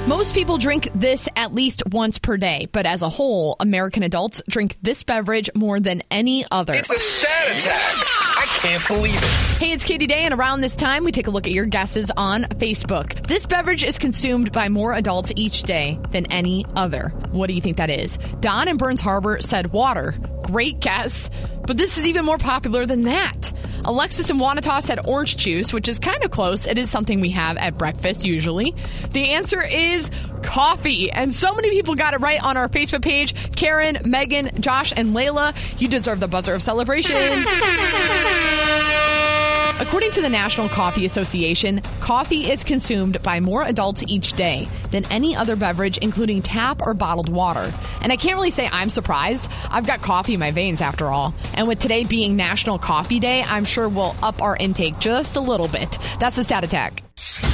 Most people drink this at least once per day, but as a whole, American adults drink this beverage more than any other. It's a stat attack. I can't believe it. Hey, it's Katie Day, and around this time, we take a look at your guesses on Facebook. This beverage is consumed by more adults each day than any other. What do you think that is? Don in Burns Harbor said water. Great guess, but this is even more popular than that. Alexis in Wanata said orange juice, which is kind of close. It is something we have at breakfast usually. The answer is coffee, and so many people got it right on our Facebook page. Karen, Megan, Josh, and Layla, you deserve the buzzer of celebration. According to the National Coffee Association, coffee is consumed by more adults each day than any other beverage, including tap or bottled water. And I can't really say I'm surprised. I've got coffee in my veins after all. And with today being National Coffee Day, I'm sure we'll up our intake just a little bit. That's the Stat Attack.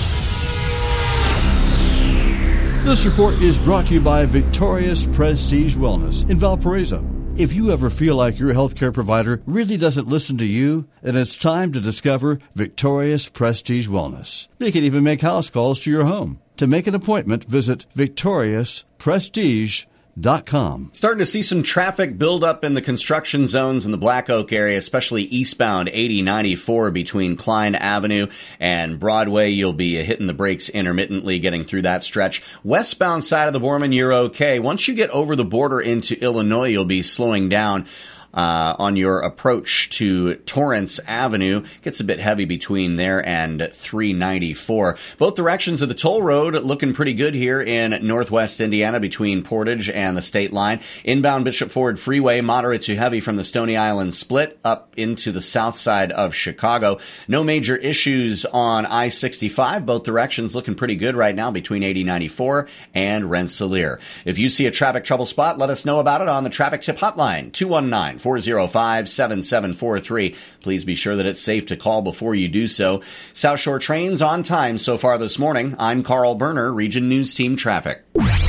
This report is brought to you by Victorious Prestige Wellness in Valparaiso. If you ever feel like your healthcare provider really doesn't listen to you, then it's time to discover Victorious Prestige Wellness. They can even make house calls to your home. To make an appointment, visit victoriousprestige.com. Starting to see some traffic build up in the construction zones in the Black Oak area, especially eastbound 8094 between Klein Avenue and Broadway. You'll be hitting the brakes intermittently getting through that stretch. Westbound side of the Borman, you're okay. Once you get over the border into Illinois, you'll be slowing down on your approach to Torrance Avenue. Gets a bit heavy between there and 394. Both directions of the toll road looking pretty good here in northwest Indiana between Portage and the state line. Inbound Bishop Ford Freeway, moderate to heavy from the Stony Island split up into the south side of Chicago. No major issues on I-65. Both directions looking pretty good right now between 8094 and Rensselaer. If you see a traffic trouble spot, let us know about it on the Traffic Tip Hotline, 219-405-7743. Please be sure that it's safe to call before you do so. South Shore trains on time so far this morning. I'm Carl Berner, Region News Team Traffic.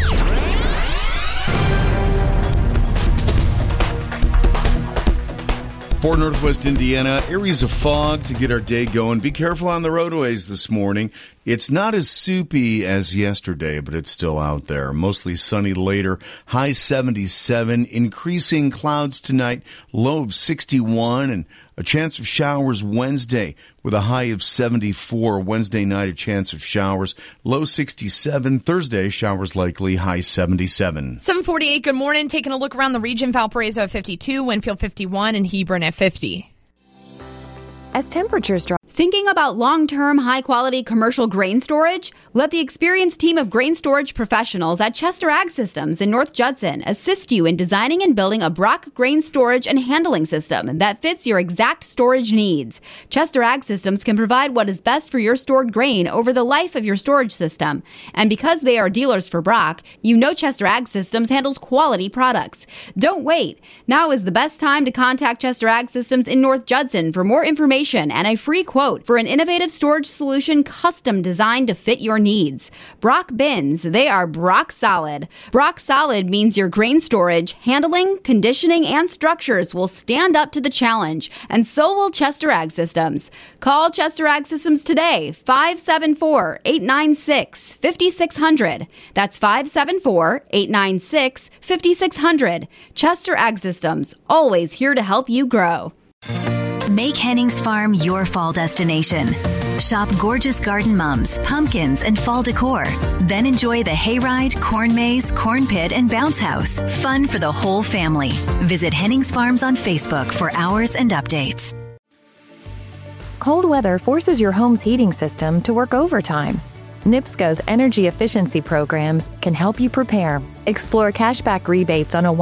For Northwest Indiana, areas of fog to get our day going. Be careful on the roadways this morning. It's not as soupy as yesterday, but it's still out there. Mostly sunny later, high 77, increasing clouds tonight, low of 61, and a chance of showers Wednesday with a high of 74. Wednesday night, a chance of showers, low 67. Thursday, showers likely, high 77. 748, good morning. Taking a look around the region, Valparaiso at 52, Winfield 51, and Hebron at 50. As temperatures drop. Thinking about long-term, high-quality commercial grain storage? Let the experienced team of grain storage professionals at Chester Ag Systems in North Judson assist you in designing and building a Brock grain storage and handling system that fits your exact storage needs. Chester Ag Systems can provide what is best for your stored grain over the life of your storage system. And because they are dealers for Brock, you know Chester Ag Systems handles quality products. Don't wait. Now is the best time to contact Chester Ag Systems in North Judson for more information and a free quote for an innovative storage solution custom designed to fit your needs. Brock Bins, they are Brock Solid. Brock Solid means your grain storage, handling, conditioning, and structures will stand up to the challenge, and so will Chester Ag Systems. Call Chester Ag Systems today, 574-896-5600. That's 574-896-5600. Chester Ag Systems, always here to help you grow. Make Hennings Farm your fall destination. Shop gorgeous garden mums, pumpkins, and fall decor. Then enjoy the hayride, corn maze, corn pit, and bounce house. Fun for the whole family. Visit Hennings Farms on Facebook for hours and updates. Cold weather forces your home's heating system to work overtime. NIPSCO's energy efficiency programs can help you prepare. Explore cashback rebates on a